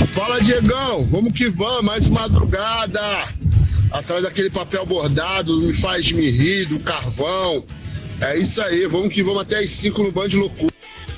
Fala, Diegão, vamos que vamos, mais madrugada. Atrás daquele papel bordado, me faz me rir, do carvão. É isso aí, vamos que vamos até as 5 no Band Loucura.